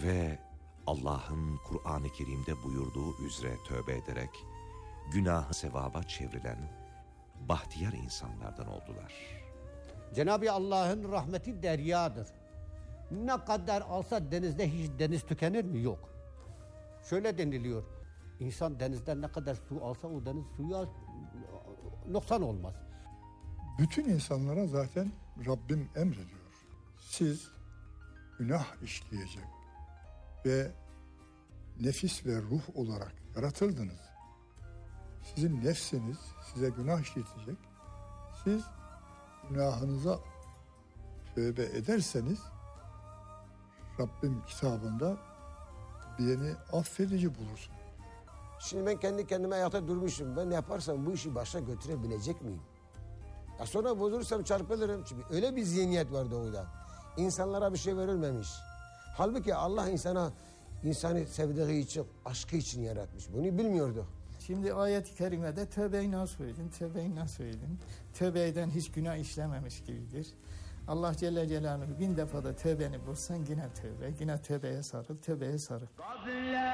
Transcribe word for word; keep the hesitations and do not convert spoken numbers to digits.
Ve Allah'ın Kur'an-ı Kerim'de buyurduğu üzere tövbe ederek günahı sevaba çevrilen bahtiyar insanlardan oldular. Cenab-ı Allah'ın rahmeti deryadır. Ne kadar alsa denizde hiç deniz tükenir mi? Yok. Şöyle deniliyor. İnsan denizden ne kadar su alsa o deniz suya noksan olmaz. Bütün insanlara zaten Rabbim emrediyor. Siz günah işleyecek ve nefis ve ruh olarak yaratıldınız. Sizin nefsiniz size günah işletecek. Siz günahınıza tövbe ederseniz Rabbim kitabında beni affedici bulursun. Şimdi ben kendi kendime ayakta durmuşum. Ben ne yaparsam bu işi başa götürebilecek miyim? Ya sonra bozulursam çarpılırım. Çünkü öyle bir zihniyet var doğuda. İnsanlara bir şey verilmemiş. Halbuki Allah insana insanı sevdiği için, aşkı için yaratmış. Bunu bilmiyorduk. Şimdi ayet-i kerimede tövbeyi nasıl edin, tövbeyi nasıl edin? Tövbe eden hiç günah işlememiş gibidir. Allah Celle Celaluhu bin defa da tövbeni bulsan yine tövbe, yine tövbeye sarıl, tövbeye sarıl.